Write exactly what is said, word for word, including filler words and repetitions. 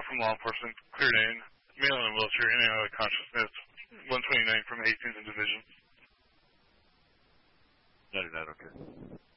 from law enforcement, cleared in, male in a wheelchair, in and out of consciousness, one twenty-nine from eighteenth and Division. ninety-nine, okay.